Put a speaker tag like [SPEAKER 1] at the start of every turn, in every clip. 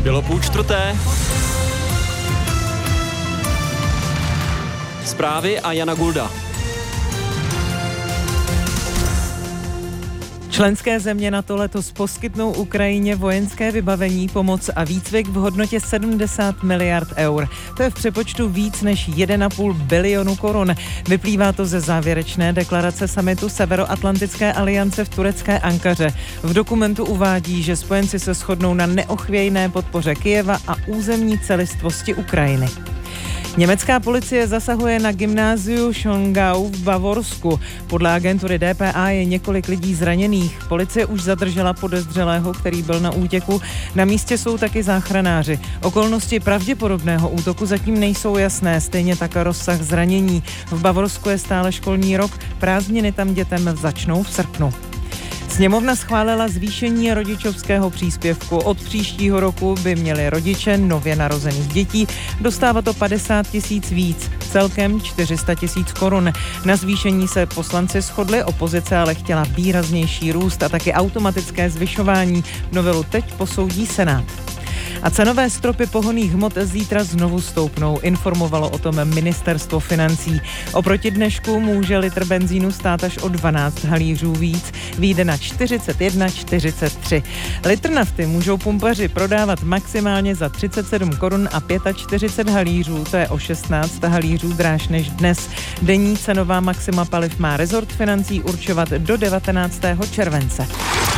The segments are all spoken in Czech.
[SPEAKER 1] Bylo 3:30. Zprávy a Jana Gulda.
[SPEAKER 2] Členské země NATO letos poskytnou Ukrajině vojenské vybavení, pomoc a výcvik v hodnotě 70 miliard eur. To je v přepočtu víc než 1,5 bilionu korun. Vyplývá to ze závěrečné deklarace summitu Severoatlantické aliance v turecké Ankaře. V dokumentu uvádí, že spojenci se shodnou na neochvějné podpoře Kyjeva a územní celistvosti Ukrajiny. Německá policie zasahuje na gymnáziu Schongau v Bavorsku. Podle agentury dpa je několik lidí zraněných. Policie už zadržela podezřelého, který byl na útěku. Na místě jsou taky záchranáři. Okolnosti pravděpodobného útoku zatím nejsou jasné, stejně tak rozsah zranění. V Bavorsku je stále školní rok, prázdniny tam dětem začnou v srpnu. Sněmovna schválila zvýšení rodičovského příspěvku. Od příštího roku by měli rodiče nově narozených dětí dostávat o 50 000 víc, celkem 400 000 korun. Na zvýšení se poslanci shodli, opozice ale chtěla výraznější růst a taky automatické zvyšování. Novelu teď posoudí Senát. A cenové stropy pohonných hmot zítra znovu stoupnou, informovalo o tom ministerstvo financí. Oproti dnešku může litr benzínu stát až o 12 halířů víc, vyjde na 41,43. Litr nafty můžou pumpaři prodávat maximálně za 37 korun a 45 halířů, to je o 16 halířů dráž než dnes. Denní cenová maxima paliv má rezort financí určovat do 19. července.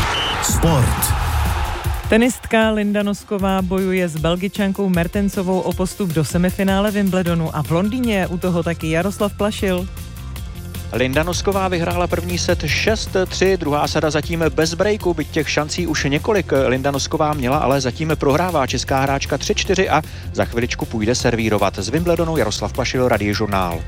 [SPEAKER 3] Sport.
[SPEAKER 2] Tenistka Linda Nosková bojuje s Belgičankou Mertensovou o postup do semifinále Wimbledonu a v Londýně je u toho taky Jaroslav Plašil.
[SPEAKER 4] Linda Nosková vyhrála první set 6-3, druhá sada zatím bez breaku, byť těch šancí už několik Linda Nosková měla, ale zatím prohrává česká hráčka 3-4 a za chviličku půjde servírovat. Z Wimbledonu Jaroslav Plašil, Radiožurnál.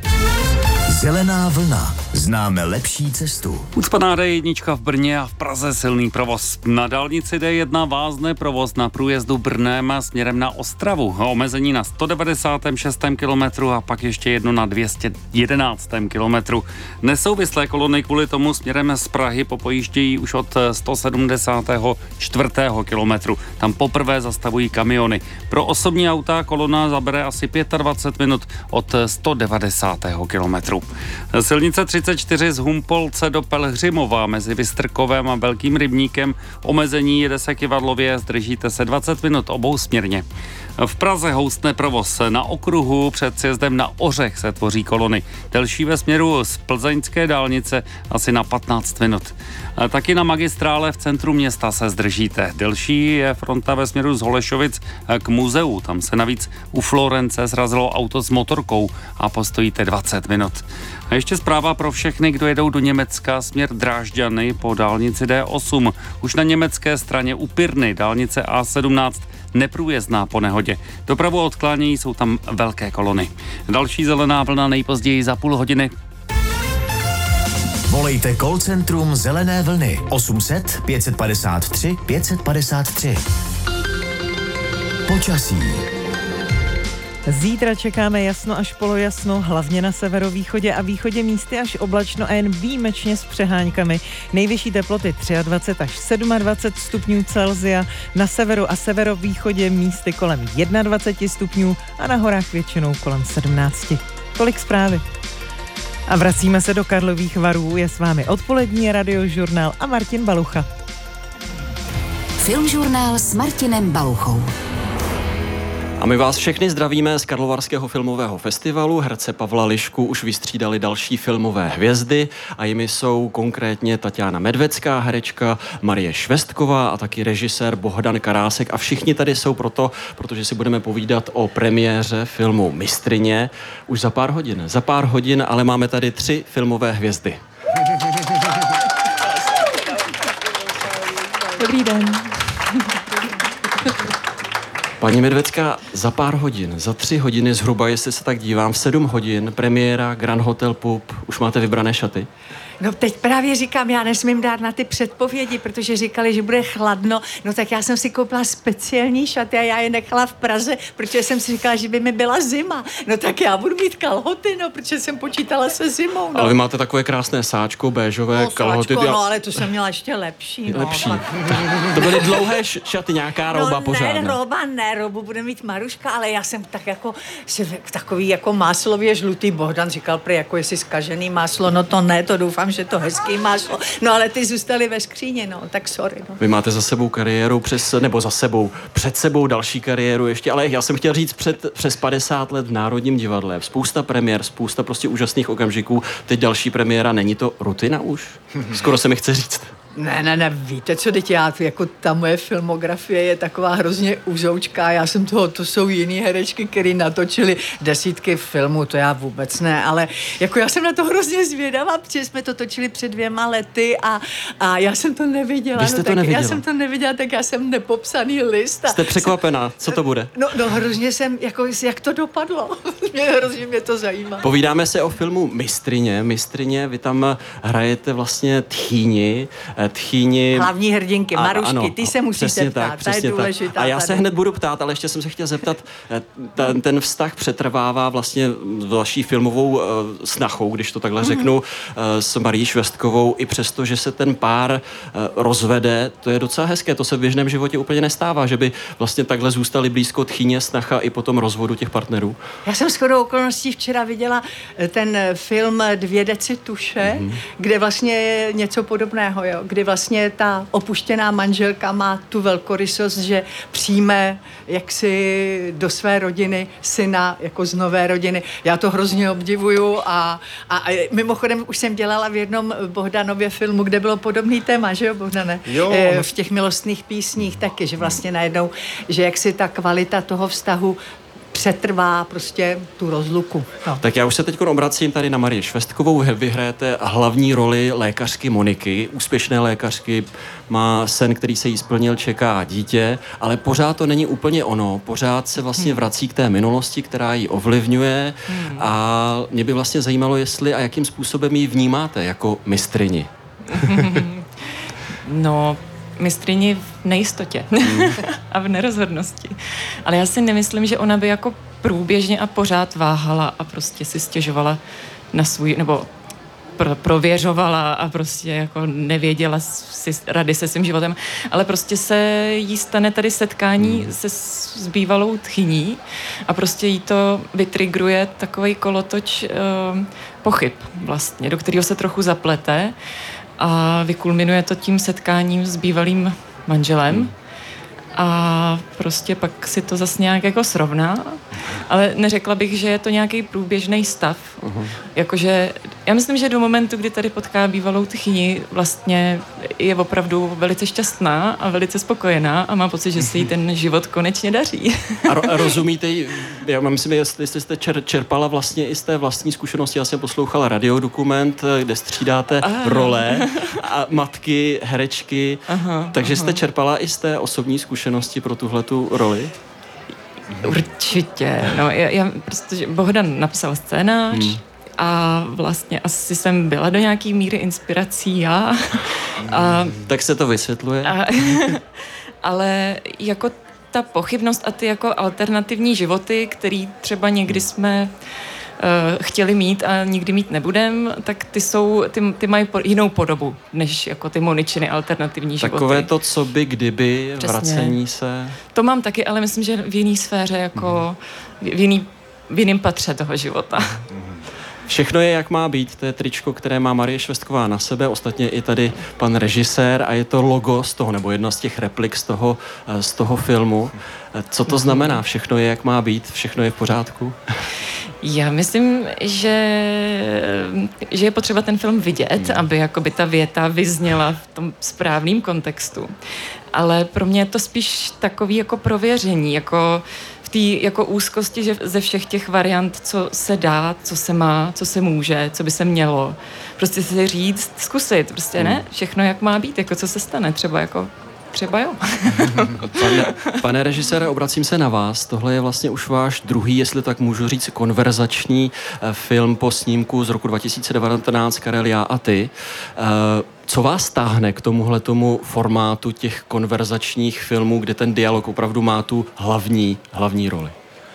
[SPEAKER 3] Zelená vlna. Známe lepší cestu.
[SPEAKER 5] Ucpaná D1 v Brně a v Praze silný provoz. Na dálnici D1 vázne provoz na průjezdu Brnem směrem na Ostravu. Omezení na 196. kilometru a pak ještě jedno na 211. kilometru. Nesouvislé kolony kvůli tomu směrem z Prahy popojíždějí už od 174. kilometru. Tam poprvé zastavují kamiony. Pro osobní auta kolona zabere asi 25 minut od 190. kilometru. Silnice 34 z Humpolce do Pelhřimova mezi Vystrkovem a Velkým Rybníkem. Omezení jede se kyvadlově, zdržíte se 20 minut obousměrně. V Praze houstne provoz. Na okruhu před sjezdem na Ořech se tvoří kolony. Delší ve směru z plzeňské dálnice asi na 15 minut. Taky na magistrále v centru města se zdržíte. Delší je fronta ve směru z Holešovic k muzeu. Tam se navíc u Florence srazilo auto s motorkou a postojíte 20 minut. A ještě zpráva pro všechny, kdo jedou do Německa směr Drážďany po dálnici D8. Už na německé straně u Pirny dálnice A17 neprůjezdná po nehodě. Dopravu odklánějí, jsou tam velké kolony. Další zelená vlna nejpozději za půl hodiny.
[SPEAKER 3] Volejte call centrum Zelené vlny 800 553 553. Počasí.
[SPEAKER 2] Zítra čekáme jasno až polojasno, hlavně na severovýchodě a východě místy až oblačno a jen výjimečně s přeháňkami. Nejvyšší teploty 23 až 27 stupňů Celsia, na severu a severovýchodě místy kolem 21 stupňů a na horách většinou kolem 17. Tolik zprávy. A vracíme se do Karlových Varů, je s vámi odpolední Radiožurnál a Martin Balucha.
[SPEAKER 6] Filmžurnál s Martinem Baluchou.
[SPEAKER 1] A my vás všechny zdravíme z Karlovarského filmového festivalu. Herce Pavla Lišku už vystřídali další filmové hvězdy a jimi jsou konkrétně Tatiana Medvecká, herečka, Marie Švestková a taky režisér Bohdan Karásek. A všichni tady jsou protože si budeme povídat o premiéře filmu Mistryně už za pár hodin, ale máme tady 3 filmové hvězdy.
[SPEAKER 2] Dobrý den.
[SPEAKER 1] Paní Medvecká, za pár hodin, za 3 hodiny zhruba, jestli se tak dívám, v 7 hodin, premiéra Grand Hotel Pub. Už máte vybrané šaty?
[SPEAKER 7] No teď právě říkám, já nesmím dát na ty předpovědi, protože říkali, že bude chladno, no tak já jsem si koupila speciální šaty a já je nechala v Praze, protože jsem si říkala, že by mi byla zima. No tak já budu mít kalhoty, no, protože jsem počítala se zimou. No.
[SPEAKER 1] Ale vy máte takové krásné sáčko, béžové kalhoty.
[SPEAKER 7] Sáčko, no, ale to jsem měla ještě lepší. No,
[SPEAKER 1] lepší. To byly dlouhé šaty, nějaká rouba pořádná.
[SPEAKER 7] Ne, roubu bude mít Maruška, ale já jsem tak jako, takový jako máslově žlutý. Bohdan říkal prý, jako jestli zkažený máslo, no to ne, to doufám, že to hezký máslo. No ale ty zůstaly ve skříně, no, tak sorry. No.
[SPEAKER 1] Vy máte za sebou kariéru před sebou další kariéru ještě, ale já jsem chtěl říct přes 50 let v Národním divadle. Spousta premiér, spousta prostě úžasných okamžiků. Teď další premiéra, není to rutina už? Skoro se mi chce říct.
[SPEAKER 7] Ne, víte co, teď já, jako ta moje filmografie je taková hrozně uzoučká, to jsou jiný herečky, který natočili desítky filmů, to já vůbec ne, ale jako já jsem na to hrozně zvědavá, protože jsme to točili před 2 lety a já jsem to neviděla.
[SPEAKER 1] Vy jste to neviděla?
[SPEAKER 7] Já jsem to neviděla, tak já jsem nepopsaný list.
[SPEAKER 1] Jste překvapená, co to bude?
[SPEAKER 7] No hrozně jsem, jako jak to dopadlo, hrozně mě to zajímá.
[SPEAKER 1] Povídáme se o filmu Mistryně, vy tam hrajete vlastně tchýni.
[SPEAKER 7] Hlavní hrdinky, Marušky,
[SPEAKER 1] ano,
[SPEAKER 7] ty se musíte ptát, ta je důležitá.
[SPEAKER 1] A já se hned budu ptát, ale ještě jsem se chtěl zeptat, ten vztah přetrvává vlastně vaší filmovou snachou, když to takhle řeknu, s Marií Švestkovou, i přesto, že se ten pár rozvede, to je docela hezké, to se v běžném životě úplně nestává, že by vlastně takhle zůstali blízko tchýně, snacha i po tom rozvodu těch partnerů.
[SPEAKER 7] Já jsem shodou okolností včera viděla ten film 2 deci tuše, kde vlastně je něco podobného, jo? Kdy vlastně ta opuštěná manželka má tu velkorysost, že přijme jaksi do své rodiny syna jako z nové rodiny. Já to hrozně obdivuju a mimochodem už jsem dělala v jednom Bohdanově filmu, kde bylo podobný téma, že jo, Bohdane?
[SPEAKER 8] Jo.
[SPEAKER 7] V těch milostných písních taky, že vlastně najednou, že jaksi ta kvalita toho vztahu přetrvá prostě tu rozluku. No.
[SPEAKER 1] Tak já už se teď obracím tady na Marii Švestkovou. Vy hrajete hlavní roli lékařky Moniky, úspěšné lékařky, má sen, který se jí splnil, čeká dítě, ale pořád to není úplně ono. Pořád se vlastně vrací k té minulosti, která ji ovlivňuje a mě by vlastně zajímalo, jestli a jakým způsobem ji vnímáte jako mistryni.
[SPEAKER 9] No, mistryni v nejistotě a v nerozhodnosti. Ale já si nemyslím, že ona by jako průběžně a pořád váhala a prostě si stěžovala na svůj, nebo prověřovala a prostě jako nevěděla si rady se svým životem, ale prostě se jí stane tady setkání se s bývalou tchyní a prostě jí to vytrigruje takovej kolotoč pochyb vlastně, do kterého se trochu zaplete a vykulminuje to tím setkáním s bývalým manželem a prostě pak si to zase nějak jako srovná, ale neřekla bych, že je to nějaký průběžný stav. Jakože, já myslím, že do momentu, kdy tady potká bývalou tchyni, vlastně je opravdu velice šťastná a velice spokojená a má pocit, že se jí ten život konečně daří.
[SPEAKER 1] A rozumíte, já myslím, jestli jste čerpala vlastně i z té vlastní zkušenosti, já jsem poslouchala radiodokument, kde střídáte role a matky, herečky, takže jste čerpala i z té osobní zkušenosti pro tuhletu roli?
[SPEAKER 9] Určitě, no, já prostě, Bohdan napsal scénář a vlastně asi jsem byla do nějaký míry inspirací já.
[SPEAKER 1] Tak se to vysvětluje.
[SPEAKER 9] Ale jako ta pochybnost a ty jako alternativní životy, který třeba někdy jsme chtěli mít a nikdy mít nebudem, tak ty mají jinou podobu, než jako ty Moničiny alternativní životy.
[SPEAKER 1] Takové to, co by, kdyby,
[SPEAKER 9] přesně.
[SPEAKER 1] Vracení se.
[SPEAKER 9] To mám taky, ale myslím, že v jiný sféře, jako v jiném patře toho života.
[SPEAKER 1] Všechno je, jak má být. To je tričko, které má Marie Švestková na sebe, ostatně i tady pan režisér a je to logo z toho, nebo jedna z těch replik z toho filmu. Co to znamená? Všechno je, jak má být? Všechno je v pořádku?
[SPEAKER 9] Já myslím, že je potřeba ten film vidět, aby jakoby ta věta vyzněla v tom správném kontextu. Ale pro mě je to spíš takový jako prověření, jako v té jako úzkosti, že ze všech těch variant, co se dá, co se má, co se může, co by se mělo. Prostě si říct, zkusit, prostě ne, všechno jak má být, jako co se stane, třeba jo.
[SPEAKER 1] Pane režisére, obracím se na vás. Tohle je vlastně už váš druhý, jestli tak můžu říct, konverzační film po snímku z roku 2019 Karel, já a ty. Co vás táhne k tomuhletomu formátu těch konverzačních filmů, kde ten dialog opravdu má tu hlavní roli?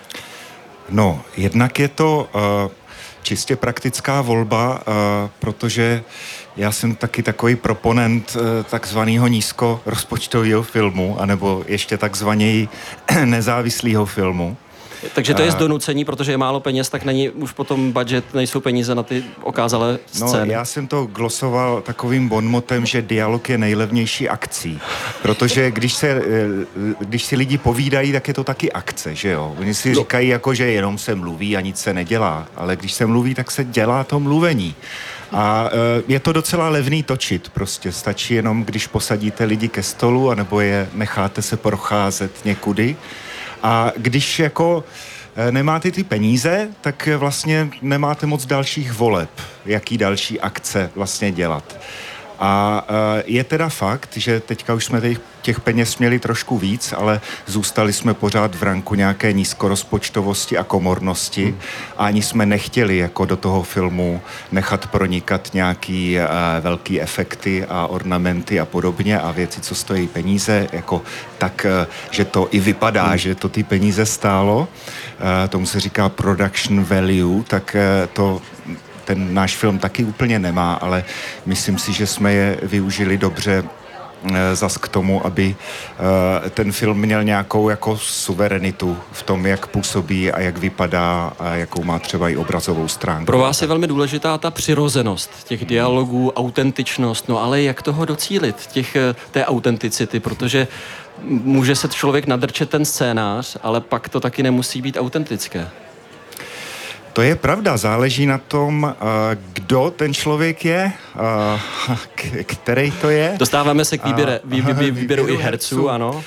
[SPEAKER 8] No, jednak je to čistě praktická volba, protože já jsem taky takový proponent takzvaného nízkorozpočtového filmu, anebo ještě takzvaněji nezávislého filmu.
[SPEAKER 1] Takže to je z donucení, protože je málo peněz, tak není už potom budget, nejsou peníze na ty okázalé scény.
[SPEAKER 8] No, já jsem to glosoval takovým bonmotem, že dialog je nejlevnější akcí. Protože když si lidi povídají, tak je to taky akce, že jo? Oni si říkají jako, že jenom se mluví a nic se nedělá. Ale když se mluví, tak se dělá to mluvení. A je to docela levný točit, prostě stačí jenom, když posadíte lidi ke stolu, anebo je necháte se procházet někudy. A když jako nemáte ty peníze, tak vlastně nemáte moc dalších voleb, jaký další akce vlastně dělat. A je teda fakt, že teďka už jsme těch peněz měli trošku víc, ale zůstali jsme pořád v ranku nějaké nízkorozpočtovosti a komornosti a ani jsme nechtěli jako do toho filmu nechat pronikat nějaký velký efekty a ornamenty a podobně a věci, co stojí peníze, jako tak, že to i vypadá, že to ty peníze stálo. Tomu se říká production value, tak to ten náš film taky úplně nemá, ale myslím si, že jsme je využili dobře zas k tomu, aby ten film měl nějakou jako suverenitu v tom, jak působí a jak vypadá a jakou má třeba i obrazovou stránku.
[SPEAKER 1] Pro vás je velmi důležitá ta přirozenost těch dialogů, autentičnost, no ale jak toho docílit, té autenticity, protože může se člověk nadrčet ten scénář, ale pak to taky nemusí být autentické.
[SPEAKER 8] To je pravda, záleží na tom, kdo ten člověk je, který to je.
[SPEAKER 1] Dostáváme se k výběru i herců, ano.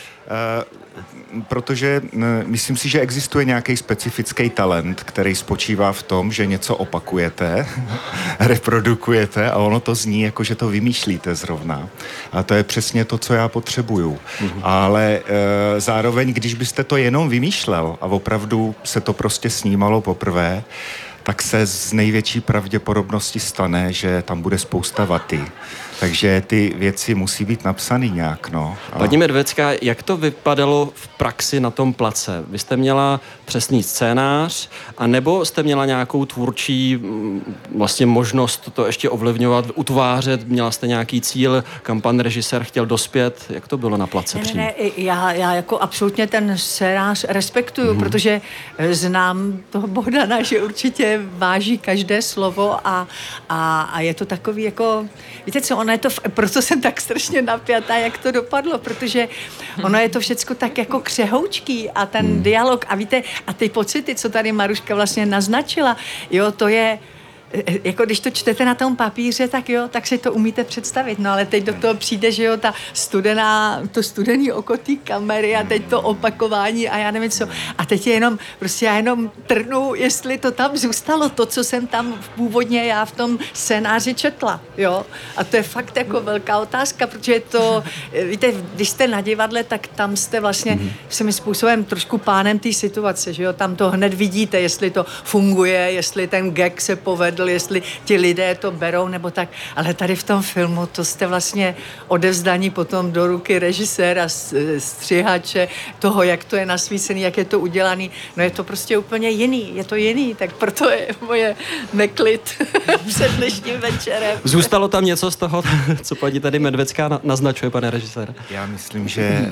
[SPEAKER 8] Protože myslím si, že existuje nějaký specifický talent, který spočívá v tom, že něco opakujete, reprodukujete a ono to zní jako, že to vymýšlíte zrovna. A to je přesně to, co já potřebuju. Ale zároveň, když byste to jenom vymýšlel a opravdu se to prostě snímalo poprvé, tak se z největší pravděpodobnosti stane, že tam bude spousta vaty. Takže ty věci musí být napsaný nějak, no.
[SPEAKER 1] Paní Medvecká, jak to vypadalo v praxi na tom place? Vy jste měla přesný scénář, anebo jste měla nějakou tvůrčí vlastně možnost to ještě ovlivňovat, utvářet? Měla jste nějaký cíl, kam pan režisér chtěl dospět? Jak to bylo na place přímo?
[SPEAKER 7] Ne, já jako absolutně ten scénář respektuju, protože znám toho Bohdana, že určitě váží každé slovo a je to takový jako, víte co, ono je to, proto jsem tak strašně napjatá, jak to dopadlo, protože ono je to všecko tak jako křehoučký a ten dialog a víte, a ty pocity, co tady Maruška vlastně naznačila, jo, to je jako když to čtete na tom papíře, tak jo, tak si to umíte představit, no ale teď do toho přijde, že jo, to studený oko té kamery a teď to opakování a já nevím co. A teď je jenom, prostě já jenom trnu, jestli to tam zůstalo, to, co jsem tam původně já v tom scénáři četla, jo. A to je fakt jako velká otázka, protože to, víte, když jste na divadle, tak tam jste vlastně svým způsobem trošku pánem té situace, že jo, tam to hned vidíte, jestli to funguje, jestli ten gag se povedl, jestli ti lidé to berou nebo tak, ale tady v tom filmu to jste vlastně odevzdaní potom do ruky režiséra, střihače, toho, jak to je nasvícený, jak je to udělaný, no je to prostě úplně jiný, je to jiný, tak proto je moje neklid před dnešním večerem.
[SPEAKER 1] Zůstalo tam něco z toho, co paní tady Medvecká naznačuje, pane režisér?
[SPEAKER 8] Já myslím, že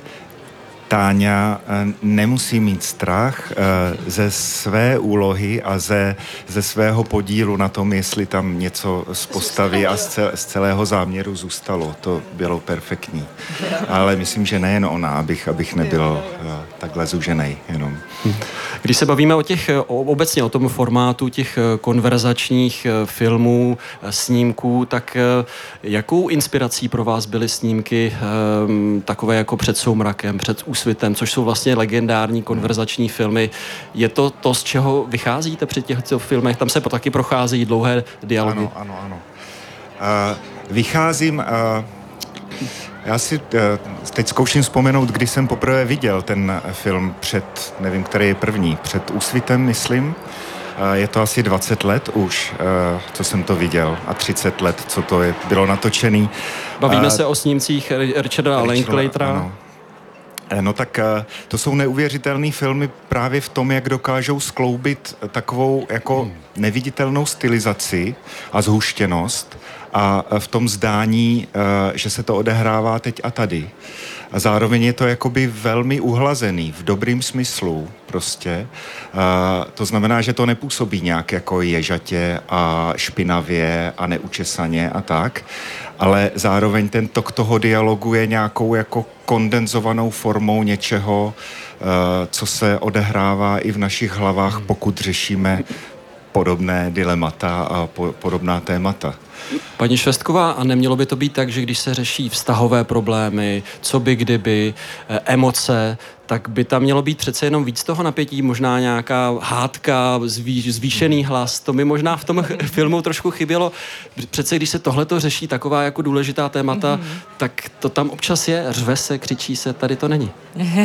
[SPEAKER 8] Táňa nemusí mít strach ze své úlohy a ze svého podílu na tom, jestli tam něco z postavy a z celého záměru zůstalo. To bylo perfektní. Ale myslím, že nejen ona, abych nebyl takhle zúženej jenom.
[SPEAKER 1] Když se bavíme obecně o tom formátu těch konverzačních filmů, snímků, tak jakou inspirací pro vás byly snímky takové jako Před soumrakem, Před úsvitem, což jsou vlastně legendární konverzační filmy. Je to, z čeho vycházíte při těchto filmech? Tam se taky procházejí dlouhé dialogy.
[SPEAKER 8] Ano. Vycházím... Já si teď zkouším vzpomenout, kdy jsem poprvé viděl ten film nevím, který je první, před Úsvitem, myslím. Je to asi 20 let už, co jsem to viděl, a 30 let, co to bylo natočený.
[SPEAKER 1] Bavíme se o snímcích Richarda Linklatera.
[SPEAKER 8] Ano. No tak to jsou neuvěřitelné filmy právě v tom, jak dokážou skloubit takovou jako neviditelnou stylizaci a zhuštěnost a v tom zdání, že se to odehrává teď a tady. A zároveň je to jakoby velmi uhlazený, v dobrým smyslu prostě. To znamená, že to nepůsobí nějak jako ježatě a špinavě a neučesaně a tak, ale zároveň ten tok toho dialogu je nějakou jako kondenzovanou formou něčeho, co se odehrává i v našich hlavách, pokud řešíme podobné dilemata a podobná témata.
[SPEAKER 1] Paní Švestková, a nemělo by to být tak, že když se řeší vztahové problémy, co by kdyby, emoce, tak by tam mělo být přece jenom víc toho napětí, možná nějaká hádka, zvýšený hlas. To mi možná v tom filmu trošku chybělo. Přece když se tohleto řeší, taková jako důležitá témata, tak to tam občas je, řve se, křičí se, tady to není.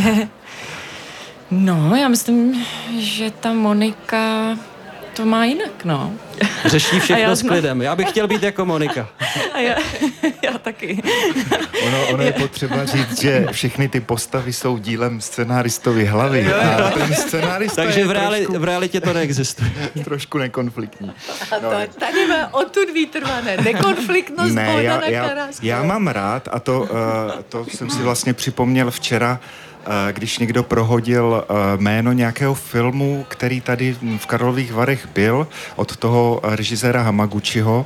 [SPEAKER 9] No, já myslím, že ta Monika to má jinak, no.
[SPEAKER 1] Řeší všechno s klidem. Já bych chtěl být jako Monika.
[SPEAKER 9] A já taky.
[SPEAKER 8] Ono je potřeba říct, že všechny ty postavy jsou dílem scenáristovy hlavy. A ten scenárista
[SPEAKER 1] takže
[SPEAKER 8] je
[SPEAKER 1] v realitě to neexistuje.
[SPEAKER 8] Trošku nekonfliktní.
[SPEAKER 7] No. Tady má odtud výtrvané. Nekonfliktnost Bohdana Karáského.
[SPEAKER 8] Já mám rád, a to jsem si vlastně připomněl včera, když někdo prohodil jméno nějakého filmu, který tady v Karlových Varech byl, od toho režiséra Hamaguchiho,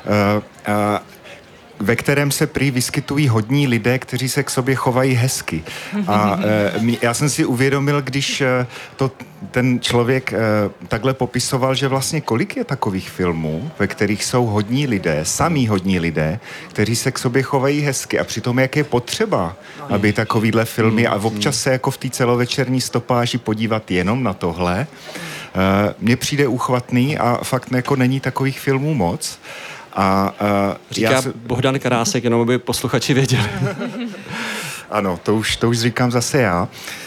[SPEAKER 8] ve kterém se prý vyskytují hodní lidé, kteří se k sobě chovají hezky. A já jsem si uvědomil, když to ten člověk takhle popisoval, že vlastně kolik je takových filmů, ve kterých jsou hodní lidé, samí hodní lidé, kteří se k sobě chovají hezky, a přitom jak je potřeba, aby takovýhle filmy a občas se jako v té celovečerní stopáži podívat jenom na tohle, mně přijde úchvatný a fakt jako není takových filmů moc.
[SPEAKER 1] Říká Bohdan Karásek, jenom aby posluchači věděli.
[SPEAKER 8] Ano, to už říkám zase já.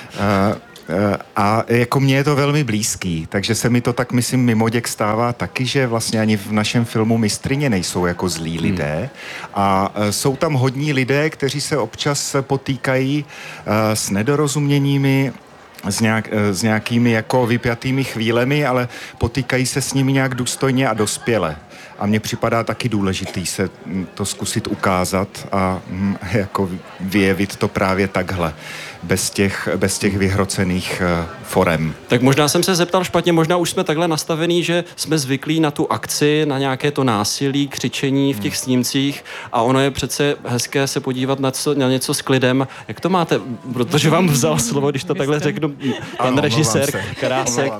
[SPEAKER 8] A jako mně je to velmi blízký, takže se mi to tak, myslím, mimoděk stává taky, že vlastně ani v našem filmu mistryně nejsou jako zlí lidé a jsou tam hodní lidé, kteří se občas potýkají s nedorozuměními, s nějakými jako vypjatými chvílemi, ale potýkají se s nimi nějak důstojně a dospěle. A mně připadá taky důležitý se to zkusit ukázat a jako vyjevit to právě takhle, bez těch vyhrocených forem.
[SPEAKER 1] Tak možná jsem se zeptal špatně, možná už jsme takhle nastavení, že jsme zvyklí na tu akci, na nějaké to násilí, křičení v těch snímcích, a ono je přece hezké se podívat na něco s klidem. Jak to máte? Protože vám vzal slovo, když to takhle řeknu, pan režisér Karásek.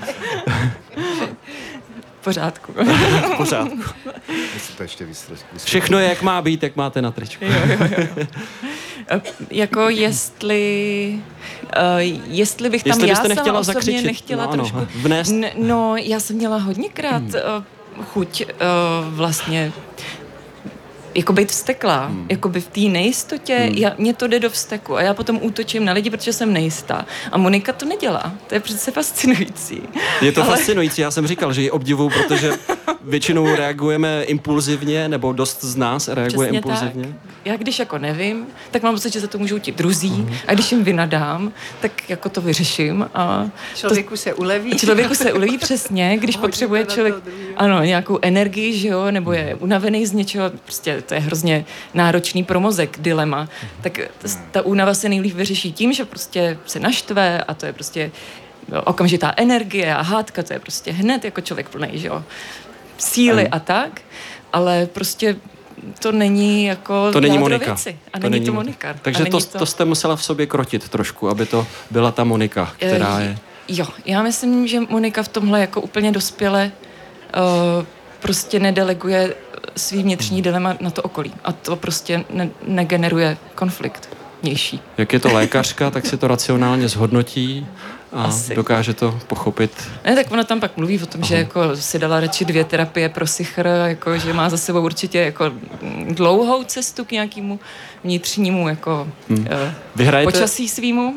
[SPEAKER 9] V pořádku.
[SPEAKER 1] V pořádku. Všechno je, jak má být, jak máte na tričku.
[SPEAKER 9] Jo. Jako jestli bych tam já sama osobně nechtěla trošku...
[SPEAKER 1] Vnést.
[SPEAKER 9] No, já jsem měla hodněkrát chuť vlastně jako být vzteklá, jako by v té nejistotě, mně to jde do vzteku a já potom útočím na lidi, protože jsem nejistá. A Monika to nedělá. To je přece fascinující.
[SPEAKER 1] Je to fascinující, já jsem říkal, že ji obdivuju, protože většinou reagujeme impulzivně, nebo dost z nás reaguje
[SPEAKER 9] přesně
[SPEAKER 1] impulzivně.
[SPEAKER 9] Tak. Já když jako nevím, tak mám pocit, že za to můžou ti druzí, a když jim vynadám, tak jako to vyřeším. A
[SPEAKER 7] člověku se uleví.
[SPEAKER 9] Člověku se uleví přesně, když potřebuje člověk nějakou energii, že jo, nebo je unavený z něčeho, prostě to je hrozně náročný pro mozek dilema. Tak ta únava se nejlíp vyřeší tím, že prostě se naštve a to je prostě okamžitá energie a hádka, to je prostě hned jako člověk plný, že jo, síly a tak, ale prostě to není jako
[SPEAKER 1] to není Monika.
[SPEAKER 9] Věci. A to není to Monika.
[SPEAKER 1] Takže to jste musela v sobě krotit trošku, aby to byla ta Monika, která je...
[SPEAKER 9] Jo, já myslím, že Monika v tomhle jako úplně dospěle prostě nedeleguje svý vnitřní dilema na to okolí. A to prostě negeneruje konflikt vnější.
[SPEAKER 1] Jak je to lékařka, tak si to racionálně zhodnotí a
[SPEAKER 9] Asi.
[SPEAKER 1] dokáže to pochopit.
[SPEAKER 9] Ne, tak ona tam pak mluví o tom, že jako si dala radši 2 terapie pro sichr, jako, že má za sebou určitě jako dlouhou cestu k nějakému vnitřnímu jako počasí svýmu.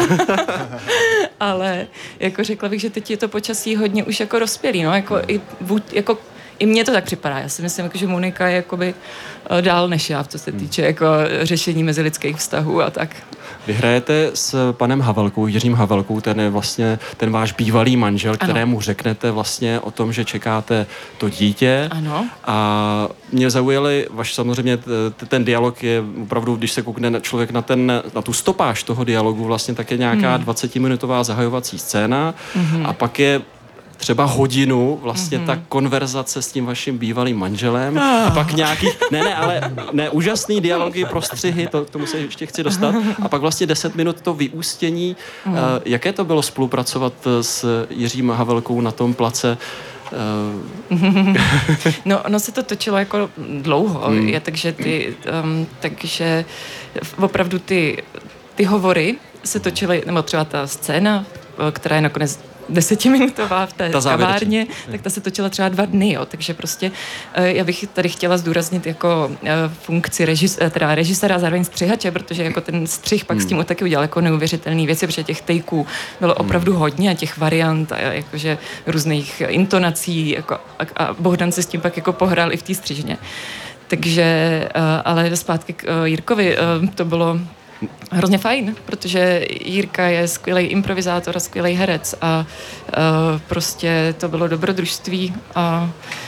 [SPEAKER 9] Ale jako řekla bych, že teď je to počasí hodně už jako rozpělý, no, i mně to tak připadá. Já si myslím, že Monika je jakoby dál než já, co se týče jako řešení mezilidských vztahů a tak.
[SPEAKER 1] Vy hrajete s panem Havelkou, Jiřím Havelkou, ten je vlastně ten váš bývalý manžel, kterému řeknete vlastně o tom, že čekáte to dítě.
[SPEAKER 9] Ano.
[SPEAKER 1] A mě zaujaly, samozřejmě ten dialog je opravdu, když se koukne člověk na tu stopáž toho dialogu, vlastně tak je nějaká 20-minutová zahajovací scéna a pak je třeba hodinu vlastně ta konverzace s tím vaším bývalým manželem a pak nějaký, úžasný dialogy, prostřihy, k tomu se ještě chci dostat a pak vlastně 10 minut to vyústění. Jaké to bylo spolupracovat s Jiřím Havelkou na tom place?
[SPEAKER 9] No, ono se to točilo jako dlouho, takže opravdu ty hovory se točily, nebo třeba ta scéna, která je nakonec 10minutová v té kavárně, tak ta se točila třeba 2 dny, jo. Takže prostě já bych tady chtěla zdůraznit jako funkci režiséra a zároveň střihače, protože jako ten střih pak s tím taky udělal jako neuvěřitelný věci, protože těch takeů bylo opravdu hodně a těch variant a jakože různých intonací jako, a Bohdan se s tím pak jako pohrál i v té střižně. Takže, ale zpátky k Jirkovi, to bylo hrozně fajn, protože Jirka je skvělý improvizátor a skvělý herec a prostě to bylo dobrodružství a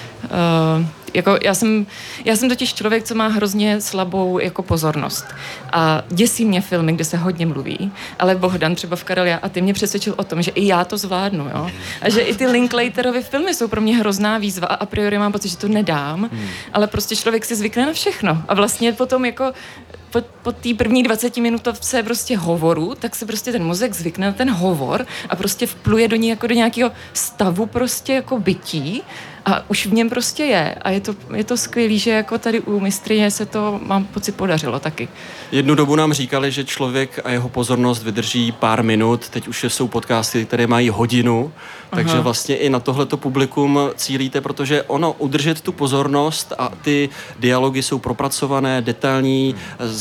[SPEAKER 9] jako já jsem totiž člověk, co má hrozně slabou jako pozornost a děsí mě filmy, kde se hodně mluví, ale Bohdan třeba v Karel a ty mě přesvědčil o tom, že i já to zvládnu, jo? A že i ty Linklaterovy filmy jsou pro mě hrozná výzva a priori mám pocit, že to nedám, ale prostě člověk si zvykne na všechno a vlastně potom jako po té první 20-minutovce prostě hovoru, tak se prostě ten mozek zvykne na ten hovor a prostě vpluje do ní jako do nějakého stavu prostě jako bytí a už v něm prostě je. A je to skvělý, že jako tady u mistryně se to, mám pocit, podařilo taky.
[SPEAKER 1] Jednu dobu nám říkali, že člověk a jeho pozornost vydrží pár minut, teď už jsou podcasty, které mají hodinu, takže vlastně i na tohleto publikum cílíte, protože udržet tu pozornost a ty dialogy jsou propracované, detailní,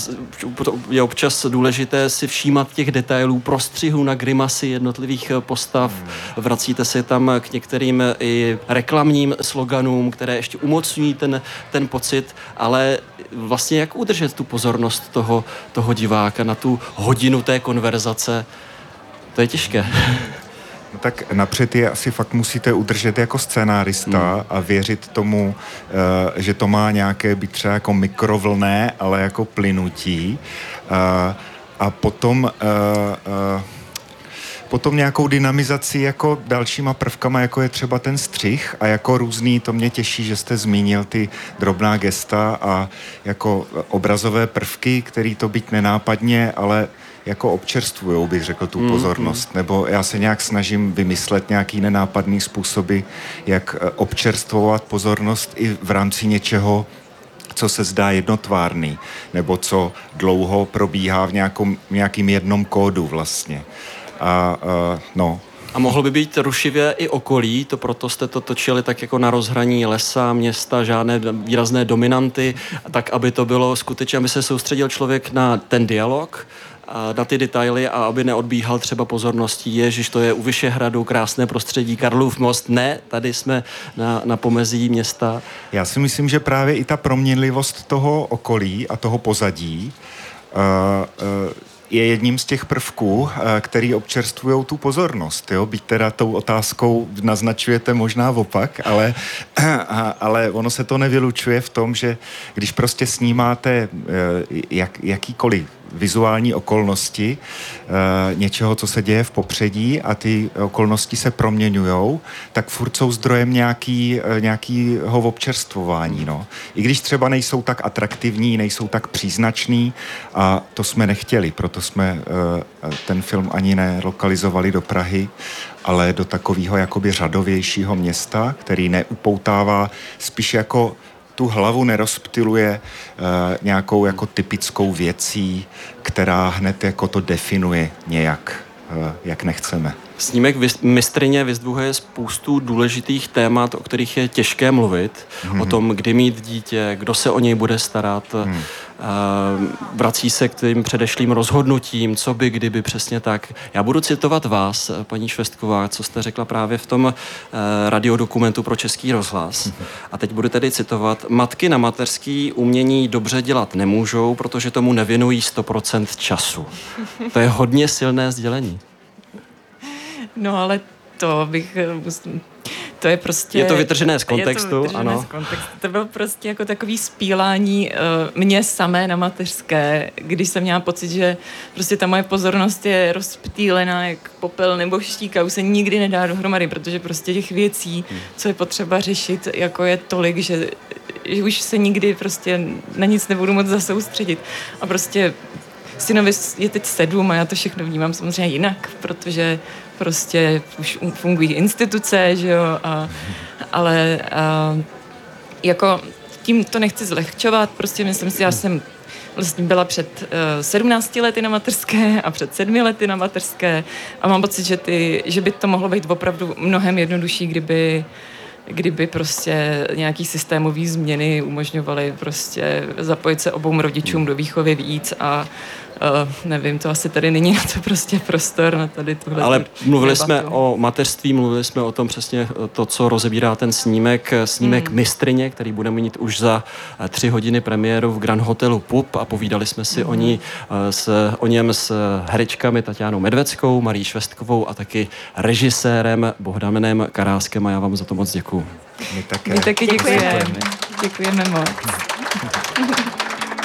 [SPEAKER 1] je občas důležité si všímat těch detailů, prostřihů na grimasy jednotlivých postav, vracíte se tam k některým i reklamním sloganům, které ještě umocňují ten pocit, ale vlastně jak udržet tu pozornost toho diváka na tu hodinu té konverzace, to je těžké.
[SPEAKER 8] No tak napřed je asi fakt musíte udržet jako scénárista a věřit tomu, že to má nějaké být třeba jako mikrovlné, ale jako plynutí. A potom nějakou dynamizaci jako dalšíma prvkama, jako je třeba ten střih a jako různý, to mě těší, že jste zmínil ty drobná gesta a jako obrazové prvky, který to být nenápadně, ale jako občerstvujou, bych řekl, tu pozornost. Nebo já se nějak snažím vymyslet nějaký nenápadný způsoby, jak občerstvovat pozornost i v rámci něčeho, co se zdá jednotvárný, nebo co dlouho probíhá v nějakým jednom kódu vlastně.
[SPEAKER 1] A mohlo by být rušivě i okolí, to proto jste to točili tak jako na rozhraní lesa, města, žádné výrazné dominanty, tak aby to bylo skutečně, aby se soustředil člověk na ten dialog, na ty detaily a aby neodbíhal třeba pozorností. Ježiš, to je u Vyšehradu, krásné prostředí, Karlův most. Ne, tady jsme na pomezí města.
[SPEAKER 8] Já si myslím, že právě i ta proměnlivost toho okolí a toho pozadí je jedním z těch prvků, který občerstvují tu pozornost. Jo? Byť teda tou otázkou naznačujete možná opak, ale ono se to nevylučuje v tom, že když prostě snímáte jakýkoliv vizuální okolnosti něčeho, co se děje v popředí a ty okolnosti se proměňujou, tak furt jsou zdrojem nějakýho občerstvování. No. I když třeba nejsou tak atraktivní, nejsou tak příznační a to jsme nechtěli, proto jsme ten film ani nelokalizovali do Prahy, ale do takového jakoby řadovějšího města, který neupoutává, spíš jako tu hlavu nerozptyluje nějakou jako typickou věcí, která hned jako to definuje nějak, jak nechceme.
[SPEAKER 1] Snímek Mistryně vyzdvihuje spoustu důležitých témat, o kterých je těžké mluvit. O tom, kdy mít dítě, kdo se o něj bude starat. Vrací se k tím předešlým rozhodnutím, co by, kdyby, přesně tak. Já budu citovat vás, paní Švestková, co jste řekla právě v tom radiodokumentu pro Český rozhlas. A teď budu tedy citovat. Matky na mateřský umění dobře dělat nemůžou, protože tomu nevěnují 100% času. To je hodně silné sdělení.
[SPEAKER 9] No ale to je prostě...
[SPEAKER 1] Je to vytržené z kontextu,
[SPEAKER 9] ano. To byl prostě jako takový spílání mě samé na mateřské, když jsem měla pocit, že prostě ta moje pozornost je rozptýlená jak popel nebo štíka, už se nikdy nedá dohromady, protože prostě těch věcí, co je potřeba řešit, jako je tolik, že už se nikdy prostě na nic nebudu moc zasoustředit. A prostě synovi je teď 7 a já to všechno vnímám samozřejmě jinak, protože prostě už fungují instituce, že jo, ale jako tím to nechci zlehčovat, prostě myslím si, já jsem vlastně byla před 17 lety na mateřské a před 7 lety na mateřské a mám pocit, že by to mohlo být opravdu mnohem jednodušší, kdyby prostě nějaký systémový změny umožňovaly prostě zapojit se obou rodičům do výchovy víc a nevím, to asi tady není na to prostě prostor na tady tuhle.
[SPEAKER 1] Ale mluvili jsme o mateřství, mluvili jsme o tom přesně to, co rozebírá ten snímek Mistryně, který bude mít už za 3 hodiny premiéru v Grand Hotelu Pup a povídali jsme si o něm s herečkami Taťánou Medveckou, Marí Švestkovou a taky režisérem Bohdanem Karáskem a já vám za to moc děkuju.
[SPEAKER 8] My také.
[SPEAKER 9] My taky děkujeme moc.